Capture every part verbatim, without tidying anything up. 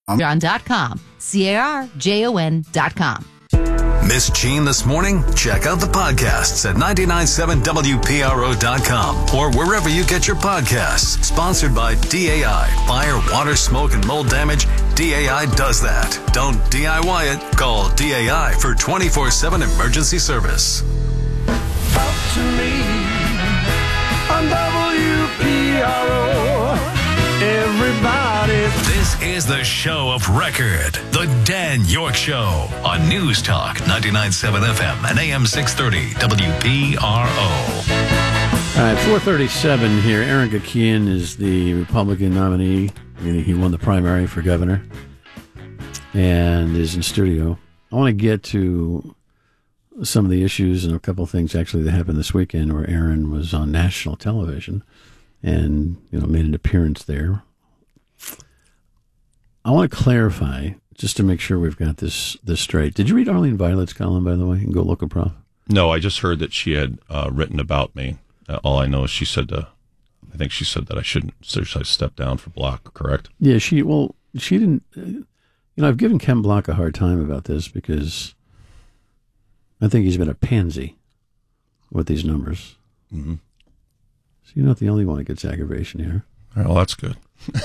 Carjon dot com. C A R J O N dot com. Miss Jean this morning? Check out the podcasts at nine nine seven W P R O dot com or wherever you get your podcasts. Sponsored by D A I. Fire, water, smoke, and mold damage. D A I does that. Don't D I Y it. Call D A I for twenty-four seven emergency service. Talk to me on W P R O. Everybody. This is the show of record. The Dan York Show on News Talk ninety-nine point seven F M and A M six thirty W P R O. All right, four thirty-seven here. Aaron Gakian is the Republican nominee. He won the primary for governor and is in studio. I want to get to some of the issues and a couple of things actually that happened this weekend where Aaron was on national television and, you know, made an appearance there. I want to clarify, just to make sure we've got this this straight. Did you read Arlene Violet's column, by the way, in Go Local Prof? No, I just heard that she had uh, written about me. Uh, all I know is she said, uh, I think she said that I shouldn't, so I step down for Block, correct? Yeah, she, well, she didn't, uh, you know, I've given Ken Block a hard time about this because I think he's been a pansy with these numbers. Mm-hmm. So you're not the only one that gets aggravation here. All right, well, that's good.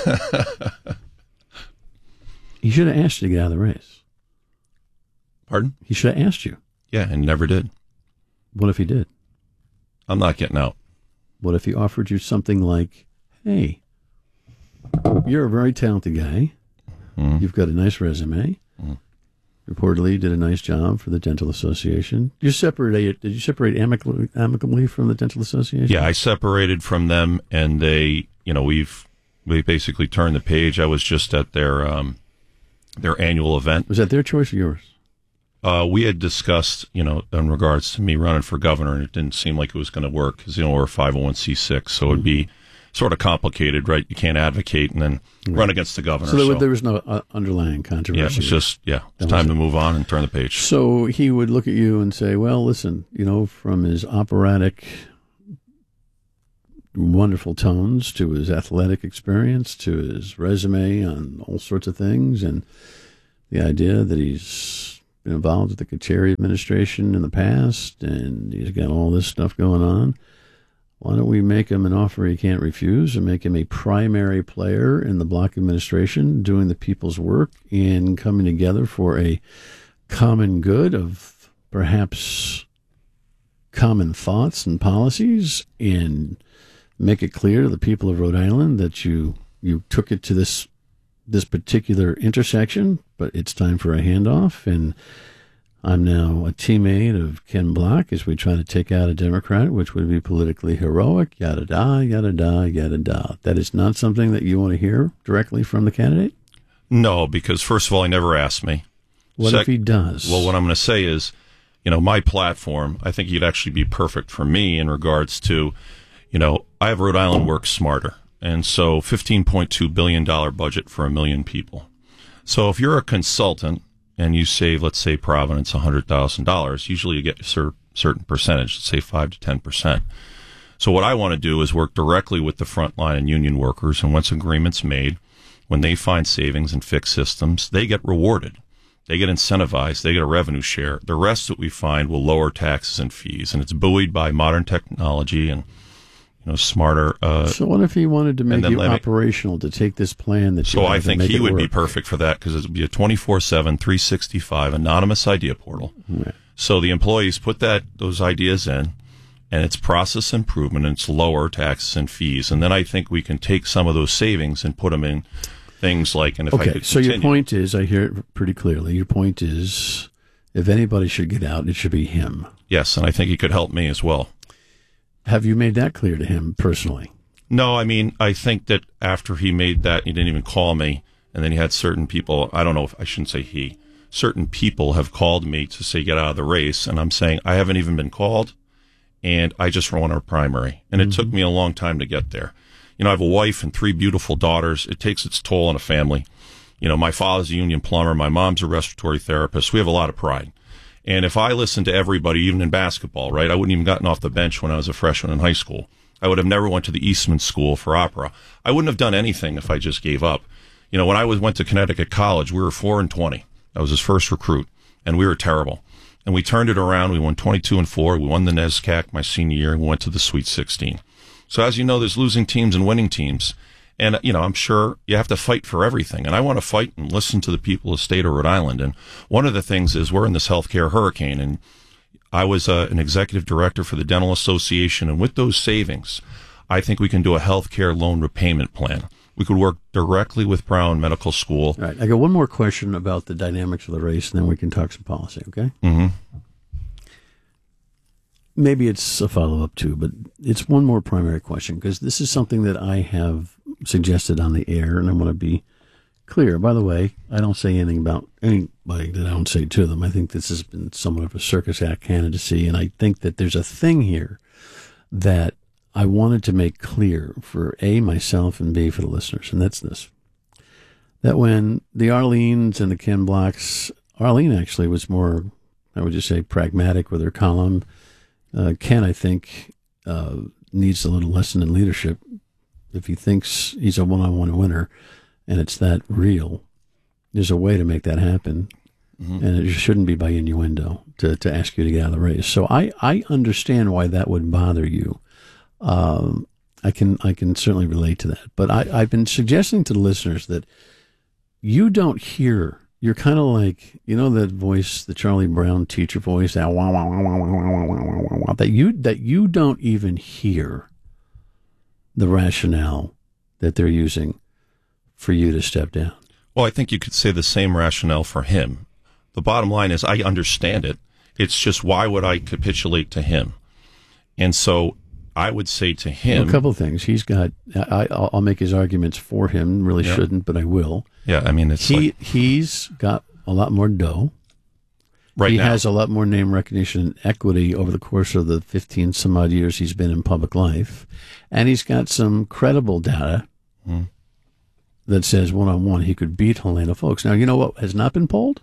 He should have asked you to get out of the race. Pardon? He should have asked you. Yeah, and never did. What if he did? I'm not getting out. What if he offered you something like, hey, you're a very talented guy. Mm. You've got a nice resume. Mm. Reportedly, you did a nice job for the Dental Association. You separated, did you separate amicably, amicably from the Dental Association? Yeah, I separated from them, and they, you know, we've we basically turned the page. I was just at their um, their annual event. Was that their choice or yours? Uh, we had discussed, you know, in regards to me running for governor, and it didn't seem like it was going to work because, you know, we're a five oh one c six, so mm-hmm. it'd be sort of complicated, right? You can't advocate and then right. run against the governor. So there, so. there was no uh, underlying controversy. Yeah, it was just, yeah, it's time to move on and turn the page. So he would look at you and say, well, listen, you know, from his operatic, wonderful tones to his athletic experience to his resume on all sorts of things and the idea that he's been involved with the Carcieri administration in the past and he's got all this stuff going on. Why don't we make him an offer he can't refuse and make him a primary player in the Block administration, doing the people's work and coming together for a common good of perhaps common thoughts and policies, and make it clear to the people of Rhode Island that you you took it to this this particular intersection, but it's time for a handoff, and I'm now a teammate of Ken Block as we try to take out a Democrat, which would be politically heroic, yada da, yada da, yada da. That is not something that you want to hear directly from the candidate? No, because first of all, he never asked me. What Sec- if he does? Well, what I'm going to say is, you know, my platform, I think he'd actually be perfect for me in regards to, you know, I have Rhode Island Works Smarter. And so fifteen point two billion dollars budget for a million people. So if you're a consultant, and you save, let's say, Providence one hundred thousand dollars, usually you get a cer- certain percentage, let's say five to ten percent. So what I want to do is work directly with the frontline and union workers, and once agreement's made, when they find savings and fix systems, they get rewarded. They get incentivized. They get a revenue share. The rest that we find will lower taxes and fees, and it's buoyed by modern technology and, you know, smarter. Uh, so what if he wanted to make you me, operational to take this plan that you So I think he would work. be perfect for that because it would be a twenty-four seven, three sixty-five anonymous idea portal. Right. So the employees put that those ideas in, and it's process improvement, and it's lower taxes and fees. And then I think we can take some of those savings and put them in things like, and if okay, I could so continue, your point is, I hear it pretty clearly, your point is, if anybody should get out, it should be him. Yes, and I think he could help me as well. Have you made that clear to him personally? No, I mean, I think that after he made that, he didn't even call me, and then he had certain people, I don't know if I shouldn't say he, certain people have called me to say get out of the race, and I'm saying I haven't even been called, and I just ran our primary, and it mm-hmm. took me a long time to get there. You know, I have a wife and three beautiful daughters. It takes its toll on a family. You know, my father's a union plumber. My mom's a respiratory therapist. We have a lot of pride. And if I listened to everybody, even in basketball, right, I wouldn't even gotten off the bench when I was a freshman in high school. I would have never went to the Eastman School for opera. I wouldn't have done anything if I just gave up. You know, when I was went to Connecticut College, we were four and twenty. I was his first recruit, and we were terrible. And we turned it around. We won twenty-two and four. We won the NESCAC my senior year, and we went to the Sweet sixteen. So as you know, there's losing teams and winning teams. And, you know, I'm sure you have to fight for everything. And I want to fight and listen to the people of the state of Rhode Island. And one of the things is we're in this healthcare hurricane. And I was uh, an executive director for the Dental Association. And with those savings, I think we can do a healthcare loan repayment plan. We could work directly with Brown Medical School. All right. I got one more question about the dynamics of the race, and then we can talk some policy, okay? Mm-hmm. Maybe it's a follow-up, too, but it's one more primary question, because this is something that I have suggested on the air, and I want to be clear. By the way, I don't say anything about anybody that I don't say to them. I think this has been somewhat of a circus act candidacy, and I think that there's a thing here that I wanted to make clear for A, myself, and B, for the listeners, and that's this. That when the Arlenes and the Ken Blocks, Arlene actually was more, I would just say, pragmatic with her column. Uh, Ken, I think, uh, needs a little lesson in leadership. If he thinks he's a one-on-one winner and it's that real, there's a way to make that happen. Mm-hmm. And it shouldn't be by innuendo to, to ask you to get out of the race. So I, I understand why that would bother you. Um, I can I can certainly relate to that. But I, I've been suggesting to the listeners that you don't hear. You're kind of like, you know, that voice, the Charlie Brown teacher voice, that wah, wah, wah, wah, wah, wah, wah, wah, wah, that you that you don't even hear the rationale that they're using for you to step down. Well, I think you could say the same rationale for him. The bottom line is I understand it. It's just, why would I capitulate to him? And so I would say to him... Well, a couple of things. He's got... I, I'll make his arguments for him. Really yeah. shouldn't, but I will. Yeah, I mean, it's he, like... He's got a lot more dough. Right he now. has a lot more name recognition and equity over the course of the fifteen some odd years he's been in public life. And he's got some credible data mm. that says one-on-one he could beat Helena Foulkes. Now, you know what has not been polled?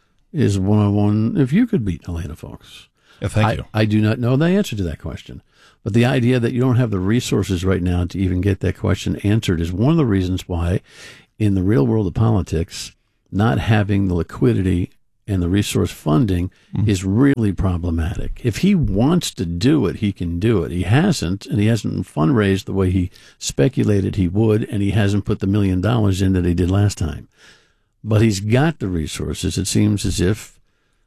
Is one-on-one if you could beat Helena Foulkes. Yeah, thank I, you. I do not know the answer to that question. But the idea that you don't have the resources right now to even get that question answered is one of the reasons why, in the real world of politics, not having the liquidity and the resource funding mm-hmm. is really problematic. If he wants to do it, he can do it. He hasn't, and he hasn't fundraised the way he speculated he would, and he hasn't put the million dollars in that he did last time. But he's got the resources. It seems as if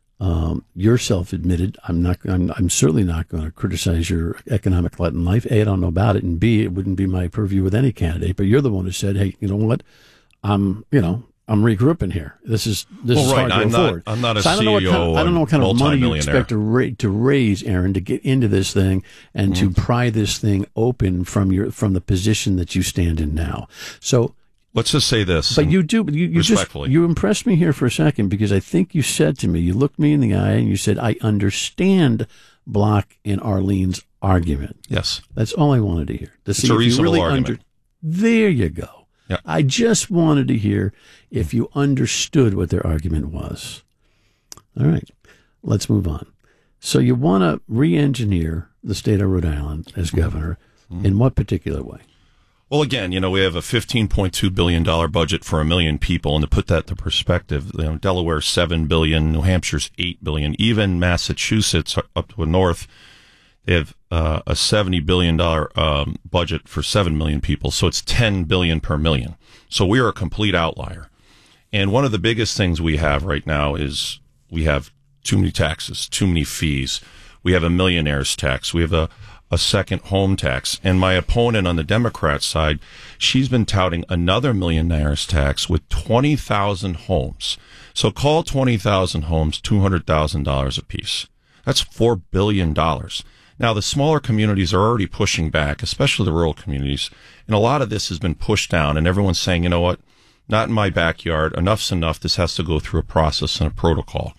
um, you're self-admitted. I'm not. I'm, I'm certainly not going to criticize your economic lot in life. A, I don't know about it, and B, it wouldn't be my purview with any candidate. But you're the one who said, "Hey, you know what? I'm, you know." I'm regrouping here. This is this well, is right. hard to I'm afford. Not, I'm not a so I don't C E O. know what kind of, I don't know what kind of money you expect to, ra- to raise, Aaron, to get into this thing and mm. to pry this thing open from your from the position that you stand in now. So let's just say this. But you do. You, you just you impressed me here for a second, because I think you said to me, you looked me in the eye and you said, "I understand Block and Arlene's argument." Yes, that's all I wanted to hear. To it's see a if reasonable you really argument. Under- there you go. Yeah. I just wanted to hear if you understood what their argument was. All right, let's move on. So you want to re-engineer the state of Rhode Island as governor. Mm-hmm. In what particular way? Well, again, you know, we have a fifteen point two billion dollars budget for a million people. And to put that to perspective, you know, Delaware's seven billion dollars, New Hampshire's eight billion dollars, even Massachusetts up to the north, they have uh, a seventy billion dollars um, budget for seven million people. So it's ten billion dollars per million. So we are a complete outlier. And one of the biggest things we have right now is we have too many taxes, too many fees. We have a millionaire's tax. We have a, a second home tax. And my opponent on the Democrat side, she's been touting another millionaire's tax with twenty thousand homes. So call twenty thousand homes two hundred thousand dollars apiece. That's four billion dollars. Now, the smaller communities are already pushing back, especially the rural communities, and a lot of this has been pushed down, and everyone's saying, you know what, not in my backyard, enough's enough, this has to go through a process and a protocol.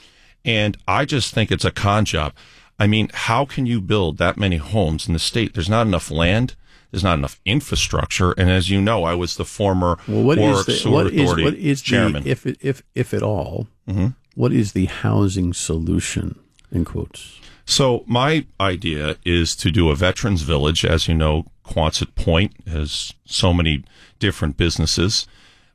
And I just think it's a con job. I mean, how can you build that many homes in the state? There's not enough land, there's not enough infrastructure, and as you know, I was the former well, what Warwick is the, Sewer what Authority is, what is chairman. The, if, if, if at all, mm-hmm. what is the housing solution, in quotes? So my idea is to do a veterans village. As you know, Quonset Point has so many different businesses.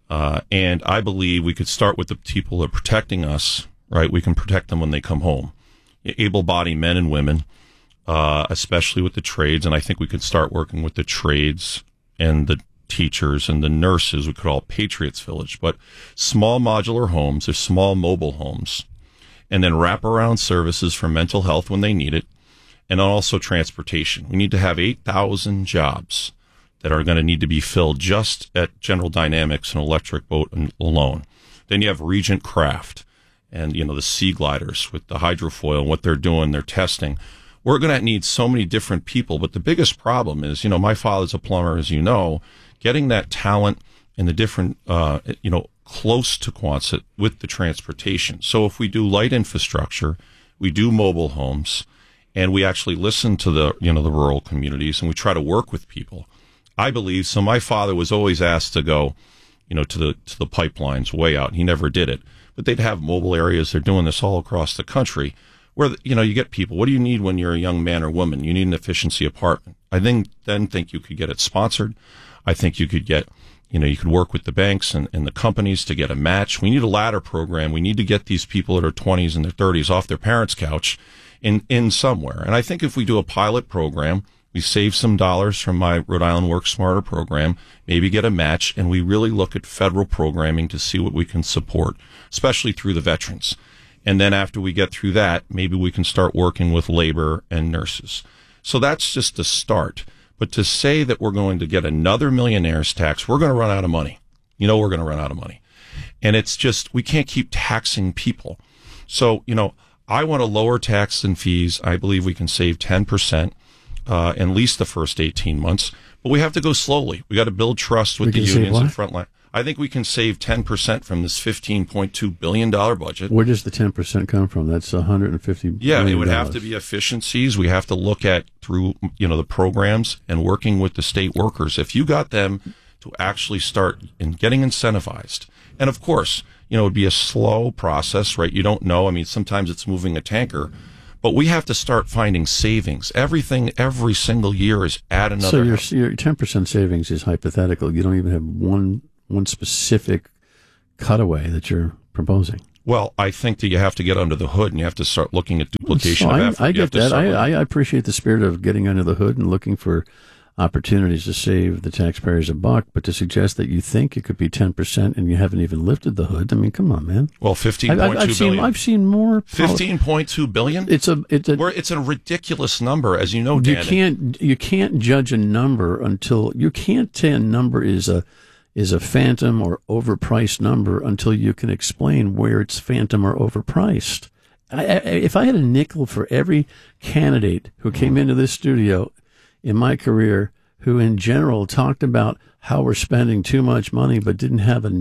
Uh, and I believe we could start with the people that are protecting us, right? We can protect them when they come home. Able-bodied men and women, uh, especially with the trades. And I think we could start working with the trades and the teachers and the nurses. We could all Patriots Village, but small modular homes or small mobile homes, and then wraparound services for mental health when they need it, and also transportation. We need to have eight thousand jobs that are going to need to be filled just at General Dynamics and Electric Boat alone. Then you have Regent Craft and, you know, the Sea Gliders with the hydrofoil and what they're doing, they're testing. We're going to need so many different people, but the biggest problem is, you know, my father's a plumber, as you know, getting that talent and the different, uh, you know, close to Quonset with the transportation. So if we do light infrastructure, we do mobile homes, and we actually listen to the, you know, the rural communities, and we try to work with people, I believe. So my father was always asked to go, you know, to the to the pipelines way out. He never did it, but they'd have mobile areas. They're doing this all across the country, where, you know, you get people. What do you need when you're a young man or woman? You need an efficiency apartment. I think then think you could get it sponsored. I think you could get, you know, you could work with the banks and, and the companies to get a match. We need a ladder program. We need to get these people that are twenties and their thirties off their parents' couch in in somewhere. And I think if we do a pilot program, we save some dollars from my Rhode Island Work Smarter program, maybe get a match, and we really look at federal programming to see what we can support, especially through the veterans. And then after we get through that, maybe we can start working with labor and nurses. So that's just a start. But to say that we're going to get another millionaire's tax, we're going to run out of money. You know, we're going to run out of money. And it's just, we can't keep taxing people. So, you know, I want to lower tax and fees. I believe we can save ten percent. Uh, at least the first eighteen months, but we have to go slowly. We got to build trust with the unions and frontline. I think we can save ten percent from this fifteen point two billion dollars budget. Where does the ten percent come from? That's one hundred fifty Yeah, billion it would have to be efficiencies. We have to look at through, you know, the programs and working with the state workers. If you got them to actually start in getting incentivized, and of course, you know, it would be a slow process, right? You don't know. I mean, sometimes it's moving a tanker. But we have to start finding savings. Everything, every single year is add another. So your your ten percent savings is hypothetical. You don't even have one one specific cutaway that you're proposing. Well, I think that you have to get under the hood and you have to start looking at duplication so of I, effort. I You get that. I, I appreciate the spirit of getting under the hood and looking for opportunities to save the taxpayers a buck, but to suggest that you think it could be ten percent and you haven't even lifted the hood, I mean, come on, man. Well, fifteen point two I've billion. Seen, I've seen more. fifteen point two billion? It's a, it's a, We're, it's a ridiculous number, as you know, Dan. You can't, you can't judge a number until, you can't say a number is a, is a phantom or overpriced number until you can explain where it's phantom or overpriced. I, I, if I had a nickel for every candidate who came into this studio in my career who in general talked about how we're spending too much money but didn't have a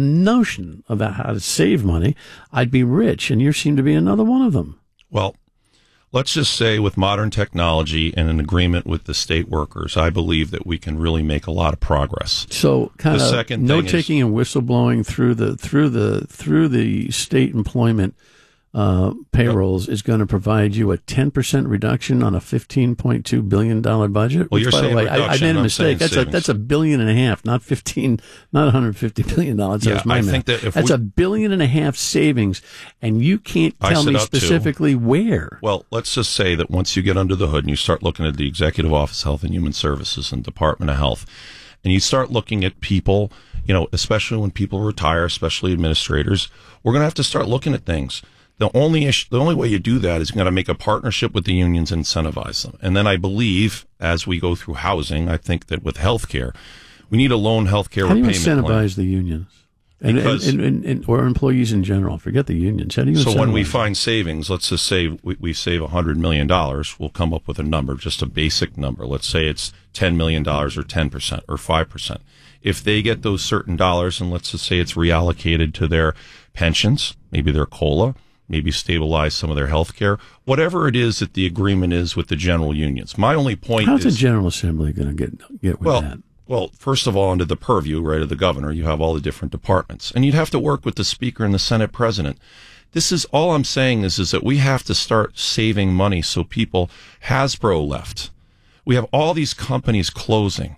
notion about how to save money, I'd be rich, and you seem to be another one of them. Well, let's just say with modern technology and an agreement with the state workers, I believe that we can really make a lot of progress. So kind the of second note thing taking is, and whistleblowing through the through the through the state employment uh, payrolls is going to provide you a ten percent reduction on a fifteen point two billion dollars budget. Well, which, you're by saying the way, I, I reduction, made a I'm mistake. saying That's a savings. that's a billion and a half, not fifteen, not one hundred fifty billion dollars. That Yeah, was my I math. think that if that's we- a billion and a half savings, and you can't I tell said me up to. specifically where. Well, let's just say that once you get under the hood and you start looking at the Executive Office of Health and Human Services and Department of Health, and you start looking at people, you know, especially when people retire, especially administrators, we're going to have to start looking at things. The only issue, the only way you do that is you're going to make a partnership with the unions and incentivize them. And then I believe, as we go through housing, I think that with healthcare, we need a loan healthcare How do you repayment plan. incentivize the unions? And, Because- and, and, and, or employees in general. Forget the unions. How do you So when we incentivize find savings, let's just say we, we save one hundred million dollars, we'll come up with a number, just a basic number. Let's say it's ten million dollars or ten percent or five percent. If they get those certain dollars, and let's just say it's reallocated to their pensions, maybe their COLA, maybe stabilize some of their health care, whatever it is that the agreement is with the general unions. My only point How's is... the General Assembly going to get get with well, that? Well, first of all, under the purview, right, of the governor, you have all the different departments. And you'd have to work with the Speaker and the Senate President. This is, all I'm saying is, is that we have to start saving money so people, Hasbro left. We have all these companies closing.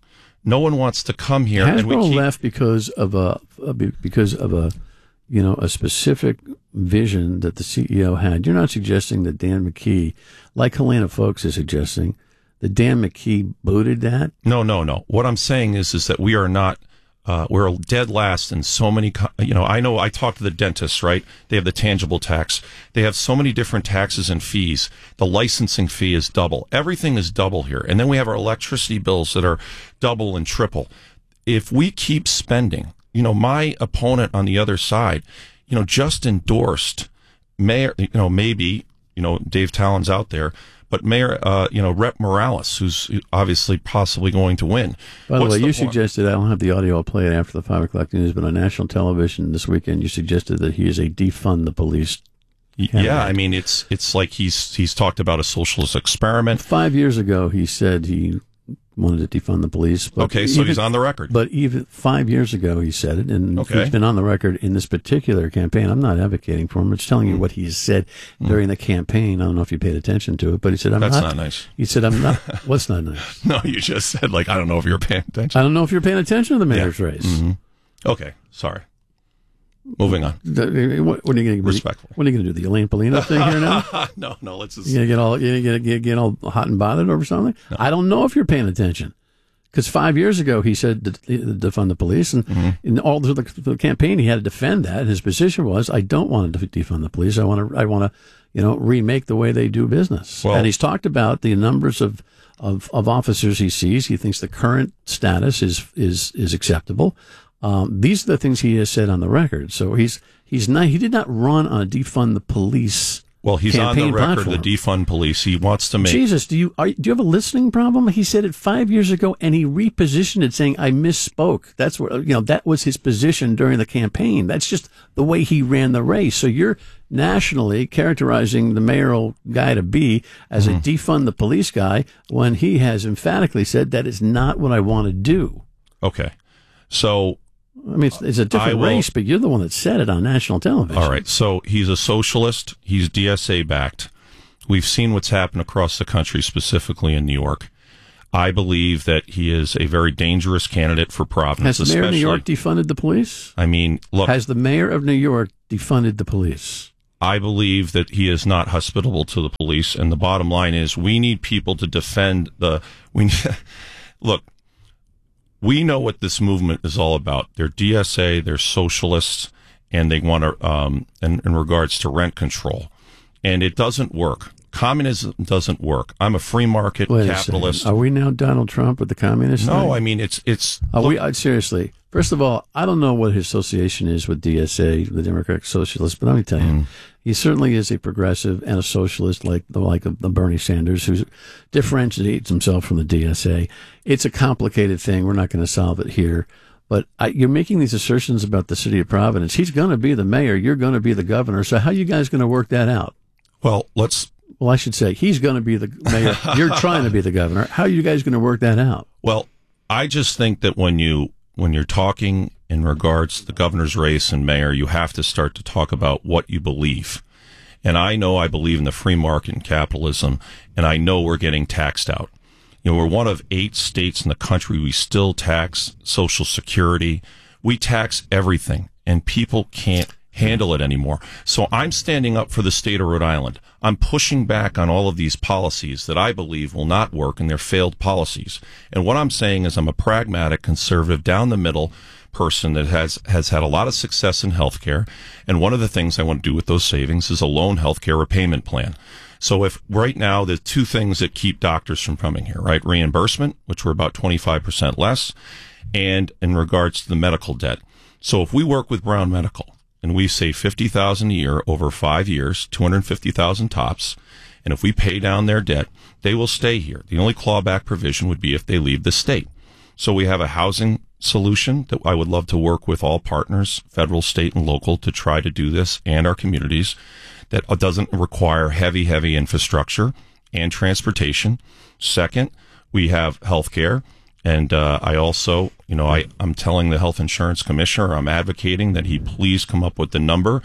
no one wants to come here. Hasbro and we keep, left because of a because of a you know a specific vision that the C E O had. You're not suggesting that Dan McKee, like Helena Folks is suggesting, that Dan McKee booted that? No, no, no. What I'm saying is, is that we are not. Uh, we're dead last in so many, you know, I know I talk to the dentists, right? They have the tangible tax. They have so many different taxes and fees. The licensing fee is double. Everything is double here. And then we have our electricity bills that are double and triple. If we keep spending, you know, my opponent on the other side, you know, just endorsed Mayor, you know, maybe, you know, Dave Talon's out there, but Mayor, uh, you know, Rep Morales, who's obviously possibly going to win. By the What's way, the you point? suggested, I don't have the audio, I'll play it after the five o'clock news, but on national television this weekend, you suggested that he is a defund the police candidate. Yeah, I mean, it's it's like he's he's talked about a socialist experiment. Five years ago, he said he wanted to defund the police. But Okay, so even, he's on the record. But even five years ago, he said it, and Okay. he's been on the record in this particular campaign. I'm not advocating for him. I'm just telling you what he said during the campaign. I don't know if you paid attention to it, but he said, I'm That's not. not nice. He said, I'm not. What's not nice? No, you just said, like, I don't know if you're paying attention. I don't know if you're paying attention to the mayor's race. Mm-hmm. Okay, sorry. Moving on. The- What, what are you going to Respectfully. What are you going to do? The Elaine Polino thing here now? no, no, let's just... You gonna get all you gonna get, get all hot and bothered over something? No. I don't know if you're paying attention, because five years ago he said to defund the police, and Mm-hmm. in all the, the campaign he had to defend that. And his position was, I don't want to defund the police. I want to, I want to, you know, remake the way they do business. Well, and he's talked about the numbers of, of of officers he sees. He thinks the current status is is is acceptable. Um, these are the things he has said on the record. So he's he's not he did not run on a defund the police. Well, he's on the campaign record, platform. the defund police. He wants to make... Jesus, do you are, do you have a listening problem? He said it five years ago, and he repositioned it, saying, "I misspoke." That's what you know. That was his position during the campaign. That's just the way he ran the race. So you're nationally characterizing the mayoral guy to be as Mm-hmm. a defund the police guy, when he has emphatically said that is not what I want to do. Okay. So... I mean, it's, it's a I different will- race, but you're the one that said it on national television. All right. So he's a socialist. He's D S A backed. We've seen what's happened across the country, specifically in New York. I believe that he is a very dangerous candidate for Providence. Has the mayor of New especially- York defunded the police? I mean, look, Has the mayor of New York defunded the police? I believe that he is not hospitable to the police. And the bottom line is we need people to defend the, we look, we know what this movement is all about. They're D S A, they're socialists, and they want to, um, in, in regards to rent control. And it doesn't work. Communism doesn't work. I'm a free market Wait capitalist. a second. Are we now Donald Trump with the communist No, thing? I mean, it's, it's, Are look, we, uh, seriously, first of all, I don't know what his association is with D S A, the Democratic Socialists, but let me tell you, Mm. he certainly is a progressive and a socialist, like the like of the Bernie Sanders, who differentiates himself from the D S A. It's a complicated thing. We're not going to solve it here. But I, you're making these assertions about the city of Providence. He's going to be the mayor. You're going to be the governor. So how are you guys going to work that out? well, let's, Well, I should say he's going to be the mayor. You're trying to be the governor. How are you guys going to work that out? Well, I just think that when you when you're talking in regards to the governor's race and mayor, you have to start to talk about what you believe. And I know I believe in the free market and capitalism, and I know we're getting taxed out. You know, we're one of eight states in the country. We still tax Social Security. We tax everything, and people can't handle it anymore. So I'm standing up for the state of Rhode Island. I'm pushing back on all of these policies that I believe will not work, and they're failed policies. And what I'm saying is I'm a pragmatic, conservative, down the middle person that has, has had a lot of success in healthcare. And one of the things I want to do with those savings is a loan healthcare repayment plan. So if right now the two things that keep doctors from coming here, right? Reimbursement, which we're about twenty-five percent less, and in regards to the medical debt. So if we work with Brown Medical, and we save fifty thousand dollars a year over five years, two hundred fifty thousand dollars tops, and if we pay down their debt, they will stay here. The only clawback provision would be if they leave the state. So we have a housing solution that I would love to work with all partners, federal, state, and local, to try to do this, and our communities, that doesn't require heavy, heavy infrastructure and transportation. Second, we have health care. And uh, I also, you know, I, I'm telling the health insurance commissioner, I'm advocating that he please come up with the number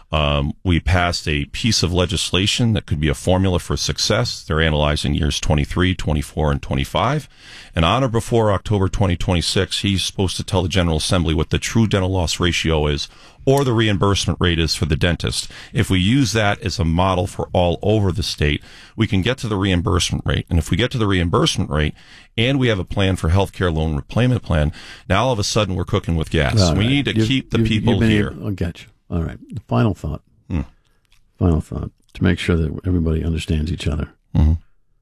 Um, we passed a piece of legislation that could be a formula for success. They're analyzing years twenty-three, twenty-four, and twenty-five. And on or before October twenty twenty-six, he's supposed to tell the General Assembly what the true dental loss ratio is or the reimbursement rate is for the dentist. If we use that as a model for all over the state, we can get to the reimbursement rate. And if we get to the reimbursement rate and we have a plan for healthcare loan repayment plan, now all of a sudden we're cooking with gas. All we right. need to You've, keep the you've, people you've been here. Able, I'll get you. All right. The final thought. Hmm. Final thought to make sure that everybody understands each other. Mm-hmm.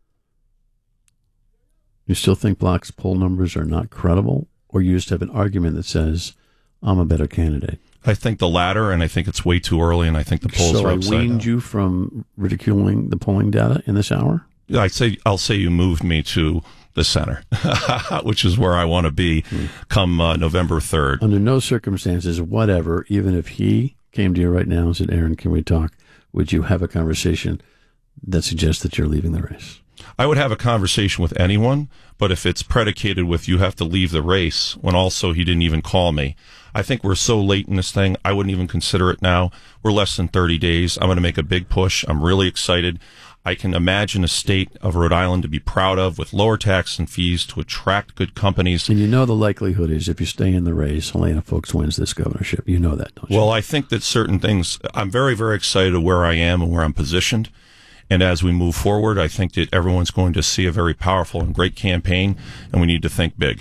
You still think Block's poll numbers are not credible, or you just have an argument that says, I'm a better candidate? I think the latter, and I think it's way too early, and I think the polls so are I upside weaned down. you from ridiculing the polling data in this hour? I say I'll say you moved me to the center, which is where I want to be hmm. come uh, November third. Under no circumstances, whatever, even if he came to you right now and said, Aaron, can we talk? Would you have a conversation that suggests that you're leaving the race? I would have a conversation with anyone, but if it's predicated with you have to leave the race, when also he didn't even call me, I think we're so late in this thing, I wouldn't even consider it now. We're less than thirty days. I'm going to make a big push. I'm really excited. I can imagine a state of Rhode Island to be proud of with lower tax and fees to attract good companies. And you know the likelihood is if you stay in the race, Helena Foulkes wins this governorship. You know that, don't you? Well, I think that certain things, I'm very, very excited of where I am and where I'm positioned. And as we move forward, I think that everyone's going to see a very powerful and great campaign, and we need to think big.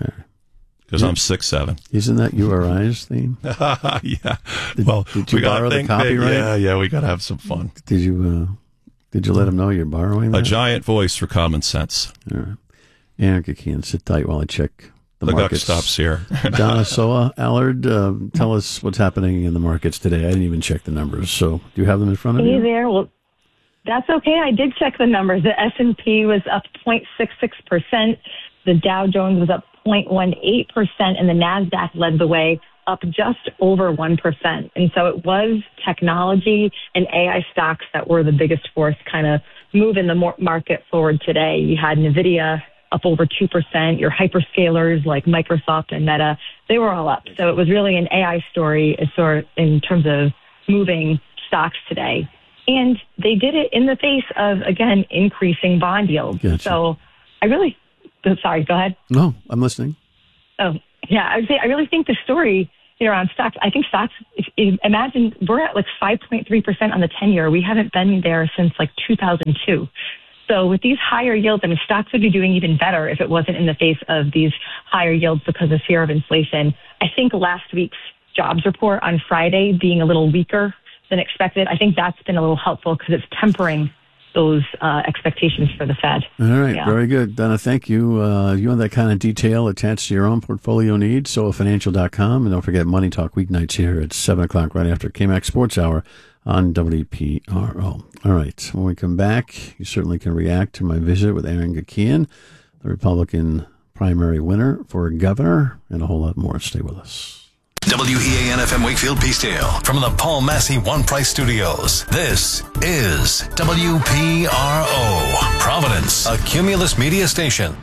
Because yeah. I'm six seven. Isn't that U R I's theme? yeah. Did, well, did you we borrow gotta the think copyright? Big. Yeah, yeah, we got to have some fun. Did you uh, Did you let him know you're borrowing that? A giant voice for common sense. All right. Aaron Gakian, sit tight while I check the, the markets. The stops here. Donna Soa, Allard, uh, tell us what's happening in the markets today. I didn't even check the numbers. So do you have them in front of hey you? Hey there. Well, that's okay. I did check the numbers. The S and P was up zero point six six percent. The Dow Jones was up zero point one eight percent, and the NASDAQ led the way, up just over one percent. And so it was technology and A I stocks that were the biggest force kind of moving the market forward today. You had NVIDIA up over two percent. Your hyperscalers like Microsoft and Meta, they were all up. So it was really an A I story in terms of moving stocks today. And they did it in the face of, again, increasing bond yields. Gotcha. So I really, sorry, go ahead. No, I'm listening. Oh, yeah, I would say I really think the story you know, around stocks, I think stocks, if, if, imagine we're at like five point three percent on the ten-year. We haven't been there since like two thousand two. So with these higher yields, I mean, stocks would be doing even better if it wasn't in the face of these higher yields because of fear of inflation. I think last week's jobs report on Friday being a little weaker than expected, I think that's been a little helpful because it's tempering those uh, expectations for the Fed. All right, yeah. Very good. Donna, thank you. Uh, you want that kind of detail attached to your own portfolio needs, soa financial dot com. And don't forget Money Talk weeknights here at seven o'clock right after K-Max Sports Hour on W P R O. All right, when we come back, you certainly can react to my visit with Aaron Gakian, the Republican primary winner for governor, and a whole lot more. Stay with us. W E A N F M Wakefield Peacedale from the Paul Massey One Price Studios. This is W P R O, Providence, a Cumulus media station.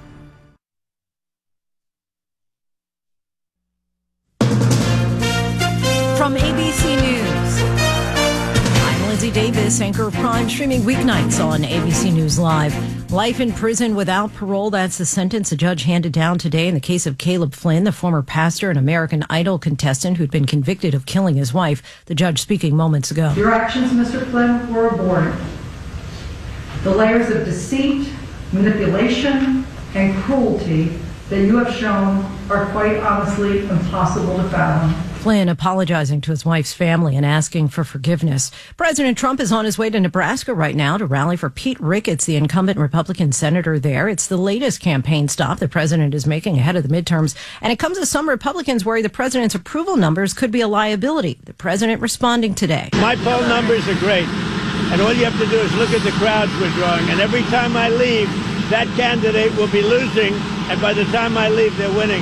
From A B C News, I'm Lindsay Davis, anchor of Prime, streaming weeknights on A B C News Live. Life in prison without parole, that's the sentence a judge handed down today in the case of Caleb Flynn, the former pastor and American Idol contestant who'd been convicted of killing his wife. The judge speaking moments ago. Your actions, Mister Flynn, were abhorrent. The layers of deceit, manipulation, and cruelty that you have shown are quite honestly impossible to fathom. Flynn apologizing to his wife's family and asking for forgiveness. President Trump is on his way to Nebraska right now to rally for Pete Ricketts, the incumbent Republican senator there. It's the latest campaign stop the president is making ahead of the midterms, and it comes as some Republicans worry the president's approval numbers could be a liability. The president responding today. My poll numbers are great, and all you have to do is look at the crowds we're drawing, and every time I leave, that candidate will be losing, and by the time I leave, they're winning.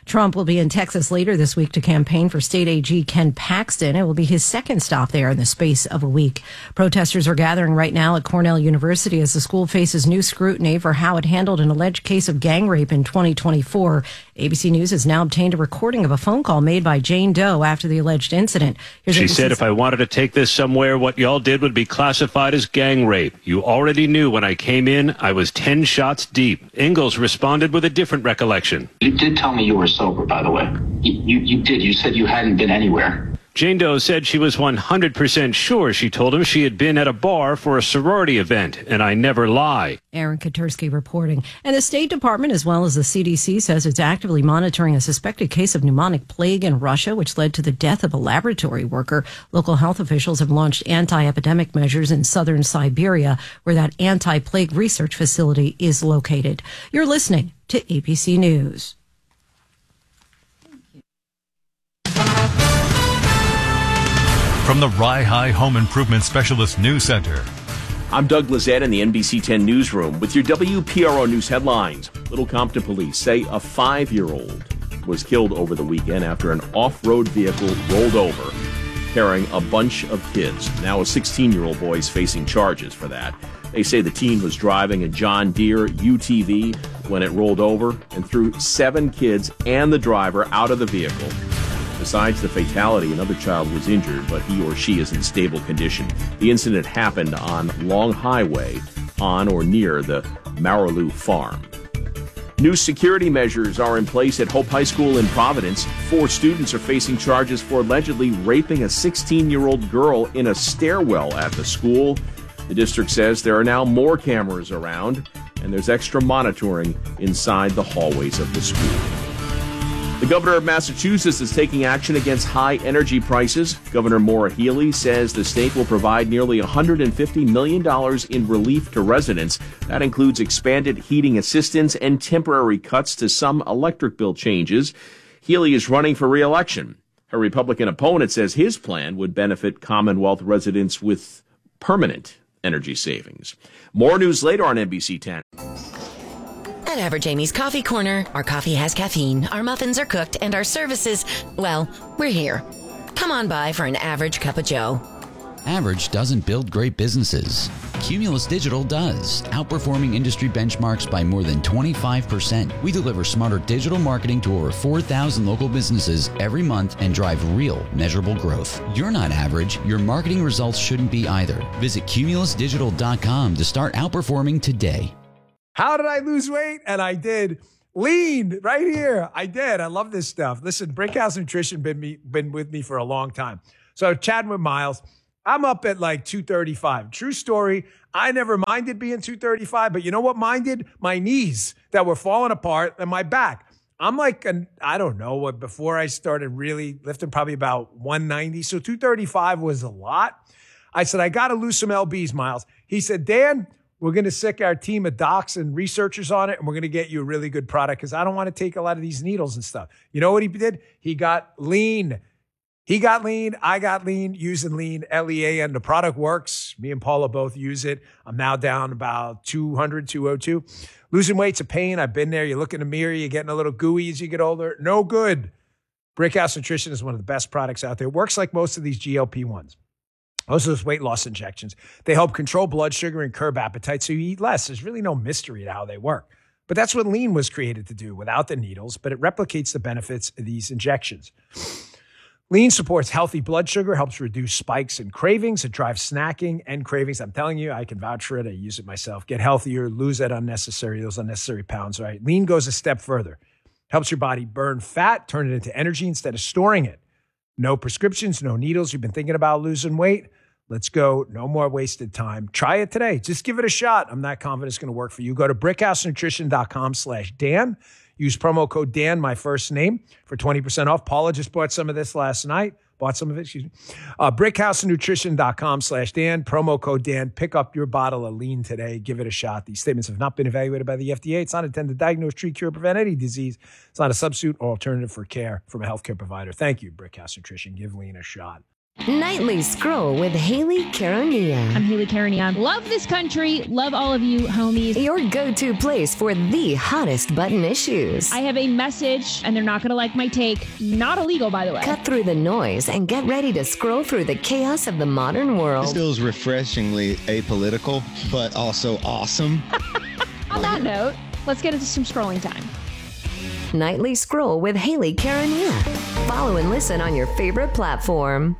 Trump will be in Texas later this week to campaign for state A G Ken Paxton. It will be his second stop there in the space of a week. Protesters are gathering right now at Cornell University as the school faces new scrutiny for how it handled an alleged case of gang rape in twenty twenty-four. A B C News has now obtained a recording of a phone call made by Jane Doe after the alleged incident. Here's she A B C's said, if I wanted to take this somewhere, what y'all did would be classified as gang rape. You already knew when I came in, I was ten shots deep. Ingalls responded with a different recollection. You did tell me you were sober, by the way. You, you, you did. You said you hadn't been anywhere. Jane Doe said she was one hundred percent sure. She told him she had been at a bar for a sorority event, and I never lie. Aaron Katursky reporting. And the State Department, as well as the C D C, says it's actively monitoring a suspected case of pneumonic plague in Russia, which led to the death of a laboratory worker. Local health officials have launched anti-epidemic measures in southern Siberia, where that anti-plague research facility is located. You're listening to A B C News. From the Rye High Home Improvement Specialist News Center. I'm Doug Lizette in the N B C ten newsroom with your W P R O News headlines. Little Compton police say a five-year-old was killed over the weekend after an off-road vehicle rolled over, carrying a bunch of kids. Now a sixteen-year-old boy is facing charges for that. They say the teen was driving a John Deere U T V when it rolled over and threw seven kids and the driver out of the vehicle. Besides the fatality, another child was injured, but he or she is in stable condition. The incident happened on Long Highway on or near the Maraloo farm. New security measures are in place at Hope High School in Providence. Four students are facing charges for allegedly raping a sixteen-year-old girl in a stairwell at the school. The district says there are now more cameras around, and there's extra monitoring inside the hallways of the school. The governor of Massachusetts is taking action against high energy prices. Governor Maura Healey says the state will provide nearly one hundred fifty million dollars in relief to residents. That includes expanded heating assistance and temporary cuts to some electric bill changes. Healey is running for re-election. Her Republican opponent says his plan would benefit Commonwealth residents with permanent energy savings. More news later on N B C ten. At Average Amy's Coffee Corner, our coffee has caffeine, our muffins are cooked, and our services, well, we're here. Come on by for an average cup of joe. Average doesn't build great businesses. Cumulus Digital does, outperforming industry benchmarks by more than twenty-five percent. We deliver smarter digital marketing to over four thousand local businesses every month and drive real, measurable growth. You're not average. Your marketing results shouldn't be either. Visit cumulus digital dot com to start outperforming today. How did I lose weight? And I did. Lean right here. I did. I love this stuff. Listen, Brickhouse Nutrition been me been with me for a long time. So chatting with Miles, I'm up at like two thirty-five. True story. I never minded being two thirty-five, but you know what minded? My knees that were falling apart and my back. I'm like, an, I don't know what, before I started really lifting, probably about one ninety. So two thirty-five was a lot. I said, I got to lose some L Bs, Miles. He said, Dan, we're going to sick our team of docs and researchers on it, and we're going to get you a really good product because I don't want to take a lot of these needles and stuff. You know what he did? He got lean. He got lean. I got lean using lean, L E A N. The product works. Me and Paula both use it. I'm now down about two hundred, two oh two. Losing weight's a pain. I've been there. You look in the mirror, you're getting a little gooey as you get older. No good. Brickhouse Nutrition is one of the best products out there. It works like most of these G L P ones. Most of those weight loss injections. They help control blood sugar and curb appetite so you eat less. There's really no mystery to how they work. But that's what lean was created to do without the needles, but it replicates the benefits of these injections. Lean supports healthy blood sugar, helps reduce spikes and cravings. It drives snacking and cravings. I'm telling you, I can vouch for it. I use it myself. Get healthier, lose that unnecessary, those unnecessary pounds, right? Lean goes a step further. Helps your body burn fat, turn it into energy instead of storing it. No prescriptions, no needles. You've been thinking about losing weight? Let's go. No more wasted time. Try it today. Just give it a shot. I'm not confident it's going to work for you. Go to brickhousenutrition.com slash Dan. Use promo code Dan, my first name, for twenty percent off. Paula just bought some of this last night. Bought some of it, excuse me. Uh, brickhousenutrition.com slash Dan. Promo code Dan. Pick up your bottle of lean today. Give it a shot. These statements have not been evaluated by the F D A. It's not intended to diagnose, treat, cure, prevent any disease. It's not a substitute or alternative for care from a healthcare provider. Thank you, Brickhouse Nutrition. Give lean a shot. Nightly Scroll with Haley Caronia. I'm Haley Caronia. Love this country. Love all of you, homies. Your go-to place for the hottest button issues. I have a message, and they're not going to like my take. Not illegal, by the way. Cut through the noise and get ready to scroll through the chaos of the modern world. This feels refreshingly apolitical, but also awesome. On that note, let's get into some scrolling time. Nightly Scroll with Haley Caronia. Follow and listen on your favorite platform.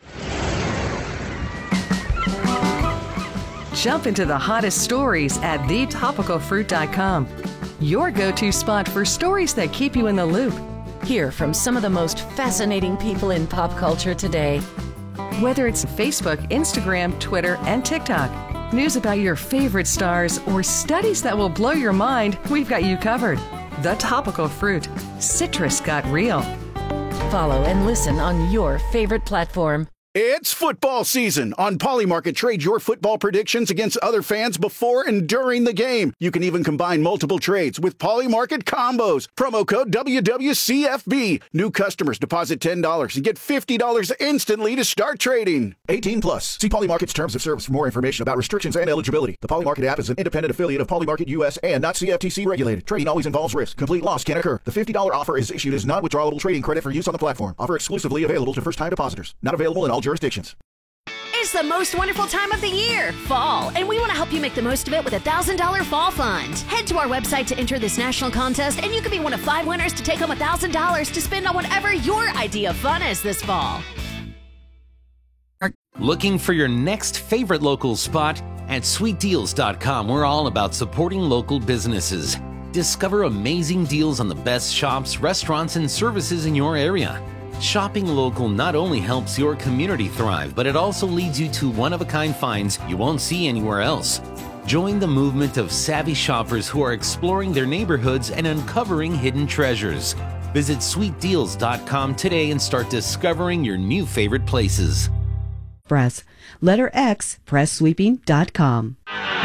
Jump into the hottest stories at the topical fruit dot com. Your go-to spot for stories that keep you in the loop. Hear from some of the most fascinating people in pop culture today. Whether it's Facebook, Instagram, Twitter, and TikTok, news about your favorite stars, or studies that will blow your mind, we've got you covered. The Topical Fruit. Citrus got real. Follow and listen on your favorite platform. It's football season. On Polymarket, trade your football predictions against other fans before and during the game. You can even combine multiple trades with Polymarket combos. Promo code W W C F B. New customers deposit ten dollars and get fifty dollars instantly to start trading. eighteen plus. See Polymarket's terms of service for more information about restrictions and eligibility. The Polymarket app is an independent affiliate of Polymarket U S and not C F T C regulated. Trading always involves risk. Complete loss can occur. The fifty dollars offer is issued as non-withdrawable trading credit for use on the platform. Offer exclusively available to first-time depositors. Not available in all jurisdictions. It's the most wonderful time of the year, fall, and we want to help you make the most of it with a one thousand dollars Fall Fund. Head to our website to enter this national contest, and you can be one of five winners to take home one thousand dollars to spend on whatever your idea of fun is this fall. Looking for your next favorite local spot? At sweet deals dot com, we're all about supporting local businesses. Discover amazing deals on the best shops, restaurants, and services in your area. Shopping local not only helps your community thrive, but it also leads you to one-of-a-kind finds you won't see anywhere else. Join the movement of savvy shoppers who are exploring their neighborhoods and uncovering hidden treasures. Visit sweet deals dot com today and start discovering your new favorite places. Press letter X, press sweeping dot com.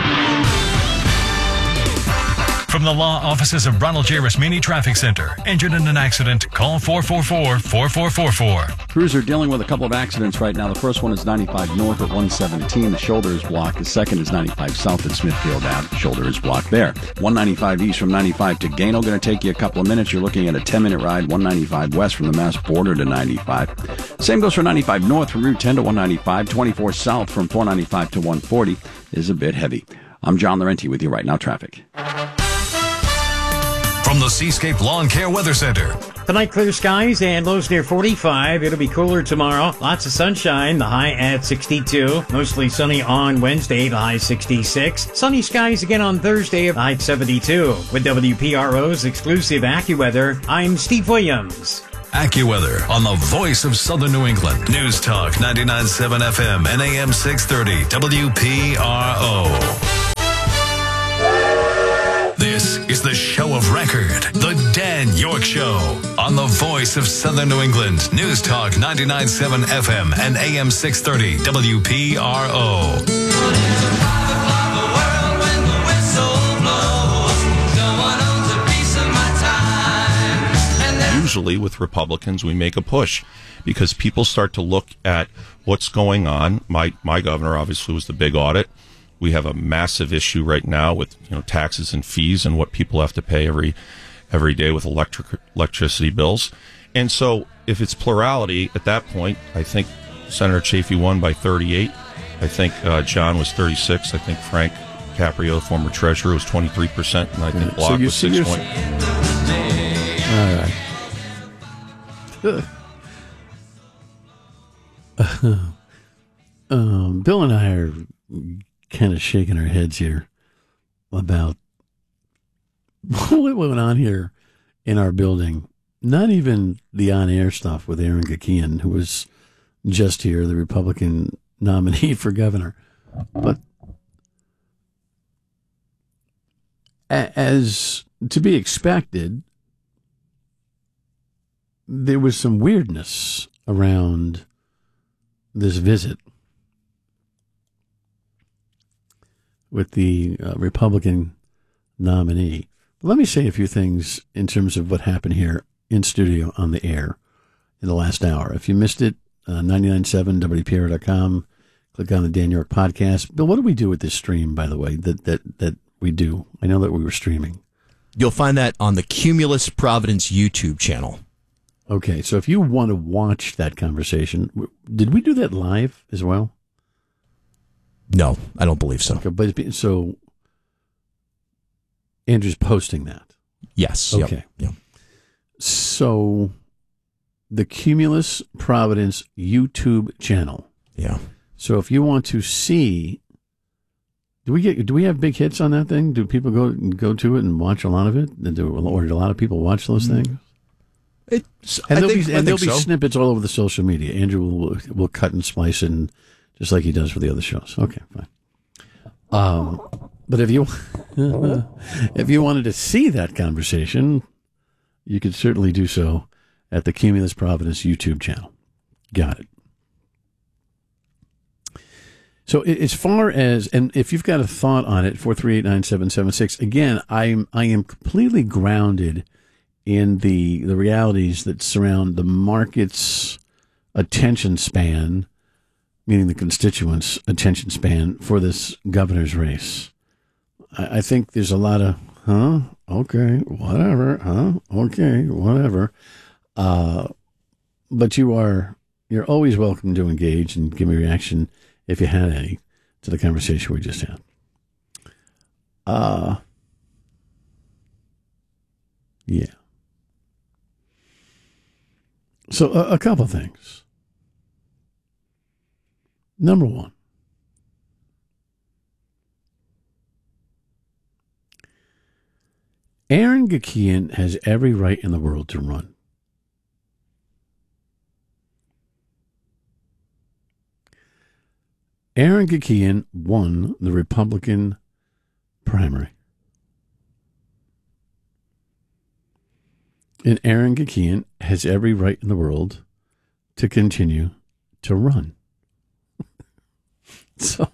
From the law offices of Ronald J. Rasmini Traffic Center. Injured in an accident? Call four four four, four four four four. Crews are dealing with a couple of accidents right now. The first one is ninety-five north at one seventeen. The shoulder is blocked. The second is ninety-five south at Smithfield Ave. The shoulder is blocked there. one ninety-five east from ninety-five to Gano. Going to take you a couple of minutes. You're looking at a ten-minute ride. one ninety-five west from the Mass border to ninety-five. Same goes for ninety-five north from Route ten to one ninety-five. twenty-four south from four ninety-five to one forty is a bit heavy. I'm John Laurenti with you right now. Traffic. From the Seascape Lawn Care Weather Center. Tonight, clear skies and lows near forty-five. It'll be cooler tomorrow. Lots of sunshine, the high at sixty-two. Mostly sunny on Wednesday, the high sixty-six. Sunny skies again on Thursday, the high seventy-two. With W P R O's exclusive AccuWeather, I'm Steve Williams. AccuWeather on the voice of Southern New England. News Talk ninety-nine point seven F M and A M six thirty W P R O. This is the show of record, The Dan York Show, on the voice of Southern New England. News Talk ninety-nine point seven F M and A M six thirty W P R O. Usually with Republicans, we make a push because people start to look at what's going on. My my governor obviously was the big audit. We have a massive issue right now with, you know, taxes and fees and what people have to pay every every day with electric electricity bills. And so if it's plurality at that point, I think Senator Chafee won by thirty-eight. I think uh, John was thirty-six. I think Frank Caprio, former treasurer, was twenty-three percent. And I think So Block you- was so six you're- point. All right. um, Bill and I are kind of shaking our heads here about what went on here in our building. Not even the on-air stuff with Aaron Gakian, who was just here, the Republican nominee for governor, but a- as to be expected, there was some weirdness around this visit with the uh, Republican nominee. Let me say a few things in terms of what happened here in studio on the air in the last hour. If you missed it, uh, nine nine seven W P R O dot com. Click on the Dan York podcast. Bill, what do we do with this stream, by the way, that, that, that we do? I know that we were streaming. You'll find that on the Cumulus Providence YouTube channel. Okay, so if you want to watch that conversation, did we do that live as well? No, I don't believe so. Okay, but so Andrew's posting that. Yes. Okay. Yep, yep. So the Cumulus Providence YouTube channel. Yeah. So if you want to see, do we get do we have big hits on that thing? Do people go go to it and watch a lot of it? Do, or do a lot of people watch those things? It's, and I there'll think, be I and there'll think be so. snippets all over the social media. Andrew will will cut and splice in just like he does for the other shows. Okay, fine. Um, but if you if you wanted to see that conversation, you could certainly do so at the Cumulus Providence YouTube channel. Got it. So as far as, and if you've got a thought on it, four three eight nine seven seven six, again, I'm, I am completely grounded in the, the realities that surround the market's attention span, meaning the constituents' attention span for this governor's race. I, I think there's a lot of, huh, okay, whatever, huh, okay, whatever. Uh, but you are, you're always welcome to engage and give me a reaction if you had any, to the conversation we just had. Uh, yeah. So a, a couple things. Number one, Aaron Gakian has every right in the world to run. Aaron Gakian won the Republican primary. And Aaron Gakian has every right in the world to continue to run. so,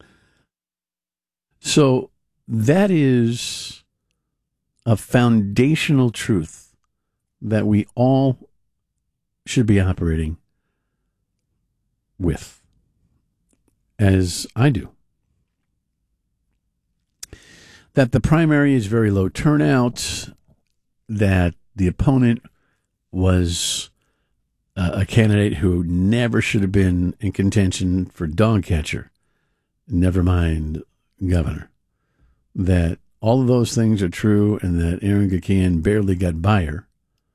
so that is a foundational truth that we all should be operating with. As I do. That the primary is very low turnout, that the opponent was uh, a candidate who never should have been in contention for dog catcher, never mind governor. That all of those things are true and that Aaron Gakian barely got by her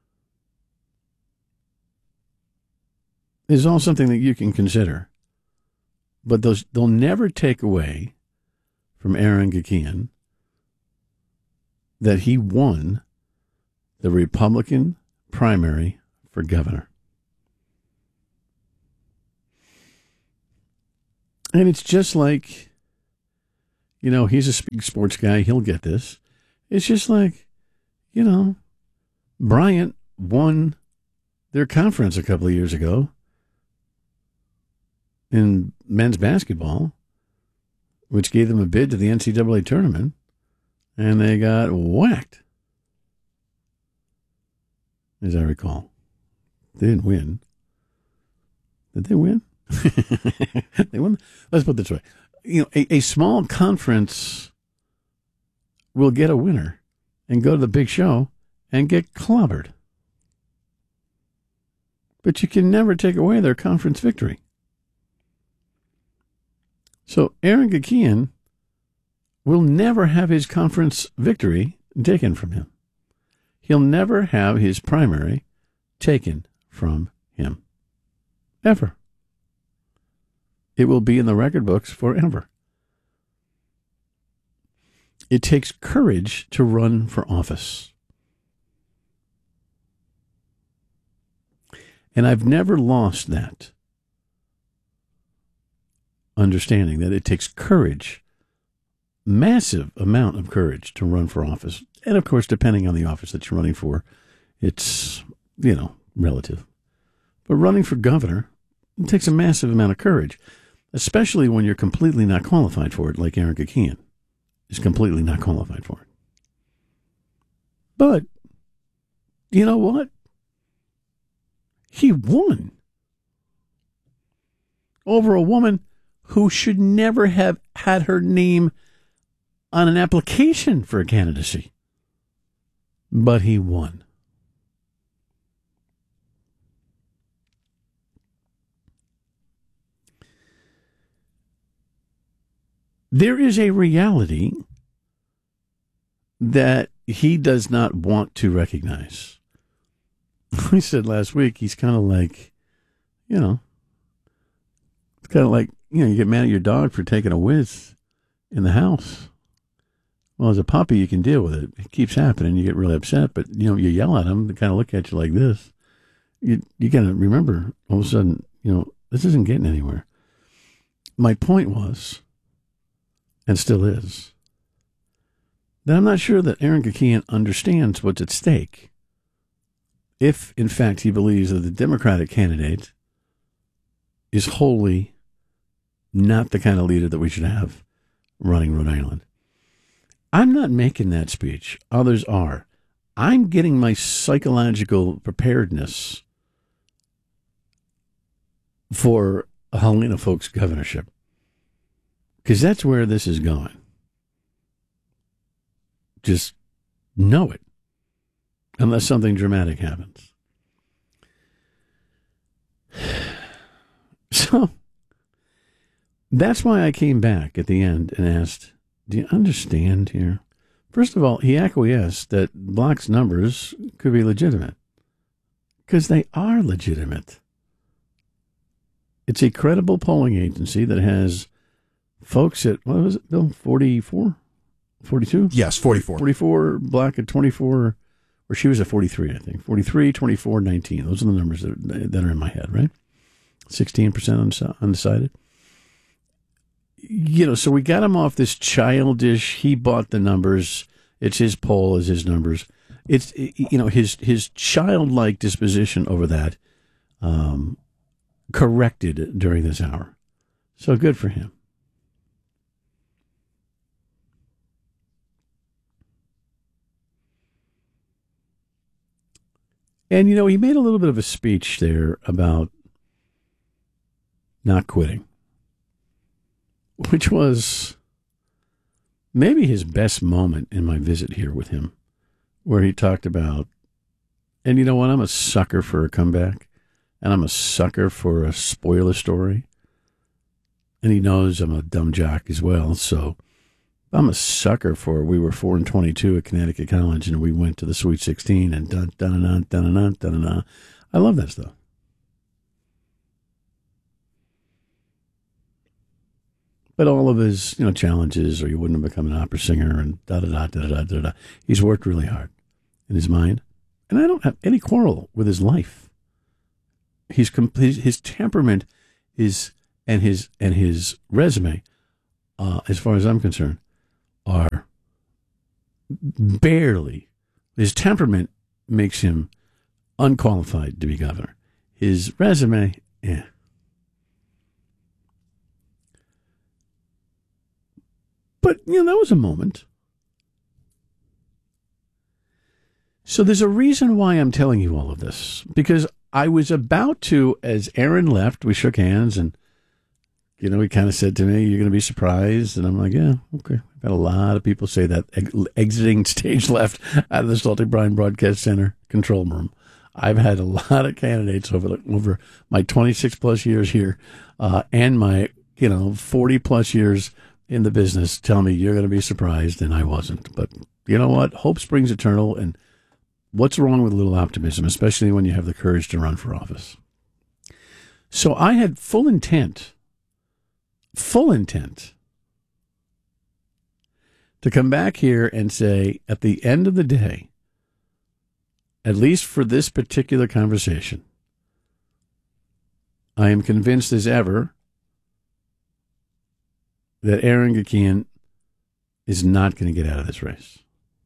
is all something that you can consider. But those, they'll never take away from Aaron Gakian that he won the Republican primary for governor. And it's just like, you know, he's a big sports guy. He'll get this. It's just like, you know, Bryant won their conference a couple of years ago in men's basketball, which gave them a bid to the N C double A tournament, and they got whacked, as I recall. They didn't win. Did they win? They won. Let's put it this way. You know, a, a small conference will get a winner and go to the big show and get clobbered. But you can never take away their conference victory. So Aaron Gakian will never have his conference victory taken from him. He'll never have his primary taken from him. Ever. It will be in the record books forever. It takes courage to run for office. And I've never lost that understanding that it takes courage, massive amount of courage to run for office. And of course, depending on the office that you're running for, it's, you know, relative. But running for governor, it takes a massive amount of courage, especially when you're completely not qualified for it, like Aaron Gakian is completely not qualified for it. But, you know what? He won. over a woman who should never have had her name on an application for a candidacy. But he won. There is a reality that he does not want to recognize. I said last week, he's kind of like, you know, it's kind of like, you know, you get mad at your dog for taking a whiz in the house. Well, as a puppy, you can deal with it. It keeps happening. You get really upset, but, you know, you yell at them. They kind of look at you like this. You, you got to remember, all of a sudden, you know, this isn't getting anywhere. My point was, and still is, that I'm not sure that Aaron Kakian understands what's at stake if, in fact, he believes that the Democratic candidate is wholly not the kind of leader that we should have running Rhode Island. I'm not making that speech. Others are. I'm getting my psychological preparedness for a Helena Folks governorship, because that's where this is going. Just know it, unless something dramatic happens. So that's why I came back at the end and asked, do you understand here? First of all, he acquiesced that Block's numbers could be legitimate, because they are legitimate. It's a credible polling agency that has folks at, what was it, Bill, forty-four? forty-two? Yes, forty-four. forty-four, Black at twenty-four, or she was at forty-three, I think. forty-three, twenty-four, nineteen. Those are the numbers that are, that are in my head, right? sixteen percent undecided. You know, so we got him off this childish, he bought the numbers, it's his poll, is his numbers. It's, you know, his his childlike disposition over that um, corrected during this hour. So good for him. And, you know, he made a little bit of a speech there about not quitting, which was maybe his best moment in my visit here with him, where he talked about, and you know what, I'm a sucker for a comeback, and I'm a sucker for a spoiler story, and he knows I'm a dumb jock as well, so I'm a sucker for, we were four and twenty-two at Connecticut College, and we went to the Sweet sixteen, and dun dun dun dun dun dun dun. I love that stuff. But all of his, you know, challenges, or he wouldn't have become an opera singer, and da da da da da da da. He's worked really hard in his mind, and I don't have any quarrel with his life. He's his, his temperament is, and his and his resume, uh, as far as I'm concerned, are barely. His temperament makes him unqualified to be governor. His resume, yeah. But, you know, that was a moment. So there's a reason why I'm telling you all of this. Because I was about to, as Aaron left, we shook hands, and, you know, he kind of said to me, you're going to be surprised. And I'm like, yeah, okay. I've had a lot of people say that ex- exiting stage left out of the Celtic Brine Broadcast Center control room. I've had a lot of candidates over, over my twenty-six plus years here uh, and my, you know, forty plus years in the business tell me you're going to be surprised, and I wasn't. But you know what? Hope springs eternal, and what's wrong with a little optimism, especially when you have the courage to run for office? So I had full intent, full intent to come back here and say, at the end of the day, at least for this particular conversation, I am convinced as ever that Aaron Kakian is not going to get out of this race.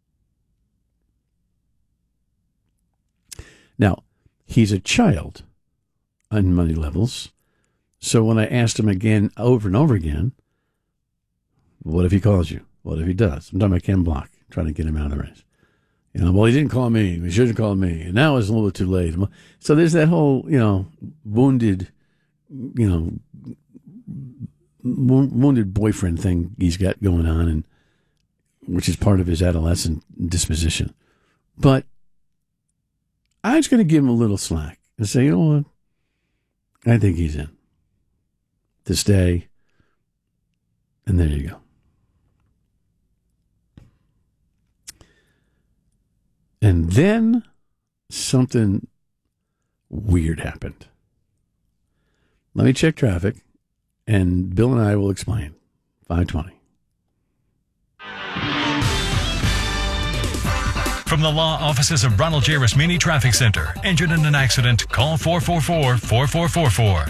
Now, he's a child on money levels, so when I asked him again, over and over again, what if he calls you? What if he does? I'm talking about Ken Block, trying to get him out of the race. You know, well, he didn't call me. He shouldn't call me. And now it's a little bit too late. So there's that whole, you know, wounded, you know, wounded boyfriend thing he's got going on, and which is part of his adolescent disposition. But I was going to give him a little slack and say, you know what? I think he's in to stay. And there you go. And then something weird happened. Let me check traffic, and Bill and I will explain. five twenty. From the law offices of Ronald J. Rasmini Traffic Center. Injured in an accident? Call four four four, four four four four.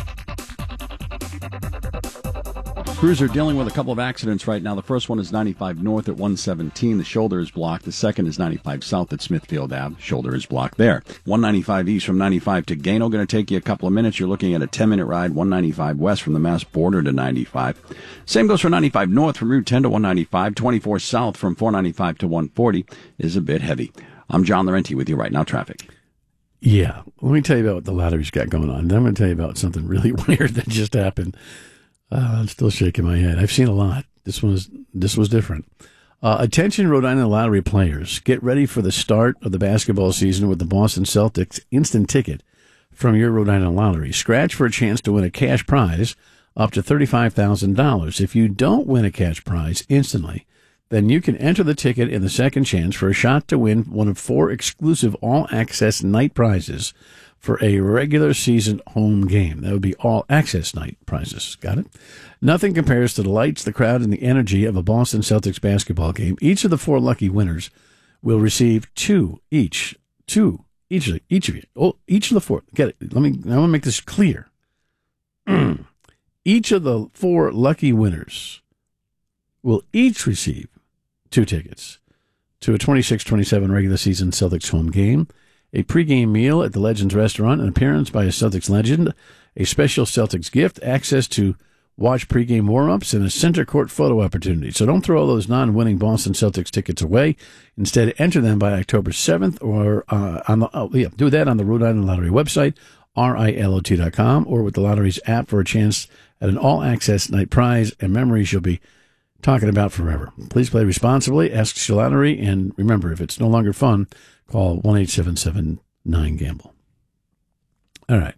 Crews are dealing with a couple of accidents right now. The first one is ninety-five north at one seventeen. The shoulder is blocked. The second is ninety-five south at Smithfield Ave. Shoulder is blocked there. one ninety-five east from ninety-five to Gano. Going to take you a couple of minutes. You're looking at a ten-minute ride. one ninety-five west from the Mass border to ninety-five. Same goes for ninety-five north from Route ten to one ninety-five. twenty-four south from four ninety-five to one forty is a bit heavy. I'm John Laurenti with you right now, traffic. Yeah, let me tell you about what the lottery's got going on. Then I'm going to tell you about something really weird that just happened. Uh, I'm still shaking my head. I've seen a lot. This was this was different. Uh, attention, Rhode Island Lottery players. Get ready for the start of the basketball season with the Boston Celtics instant ticket from your Rhode Island Lottery. Scratch for a chance to win a cash prize up to thirty-five thousand dollars. If you don't win a cash prize instantly, then you can enter the ticket in the second chance for a shot to win one of four exclusive all-access night prizes for a regular season home game. That would be all-access night prizes. Got it? Nothing compares to the lights, the crowd, and the energy of a Boston Celtics basketball game. Each of the four lucky winners will receive two each. Two each of each of you. Oh, each of the four. Get it? Let me. I want to make this clear. Each of the four lucky winners will each receive two tickets to a twenty-six twenty-seven regular season Celtics home game, a pregame meal at the Legends restaurant, an appearance by a Celtics legend, a special Celtics gift, access to watch pregame warm-ups, and a center court photo opportunity. So don't throw all those non-winning Boston Celtics tickets away. Instead, enter them by October seventh, or uh, on the oh, yeah, do that on the Rhode Island Lottery website, R I L O T dot com, or with the Lottery's app for a chance at an all-access night prize and memories you'll be talking about forever. Please play responsibly, ask your lottery, and remember, if it's no longer fun, call one eight seven seven nine gamble. All right.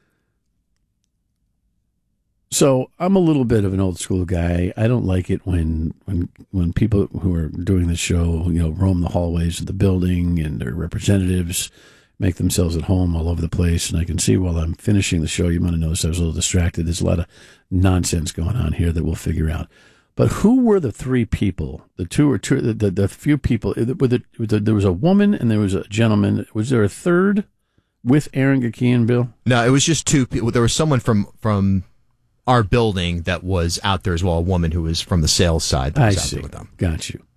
So I'm a little bit of an old school guy. I don't like it when when when people who are doing the show, you know, roam the hallways of the building and their representatives make themselves at home all over the place. And I can see while I'm finishing the show, you might have noticed I was a little distracted. There's a lot of nonsense going on here that we'll figure out. But who were the three people, the two or two, the, the, the few people? Were the, there was a woman and there was a gentleman. Was there a third with Aaron Gakian, Bill? No, it was just two people. There was someone from, from our building that was out there as well, a woman who was from the sales side that was I out see. there with them. Got you.